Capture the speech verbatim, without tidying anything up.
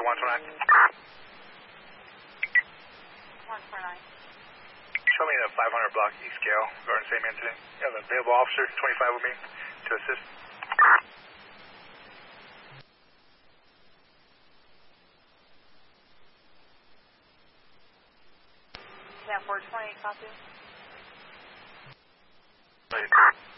one four nine. one four nine. Show me the five hundred block East Gale, regarding the same incident. You have an available officer, twenty-five with me, to assist. ten four twenty, copy. Right.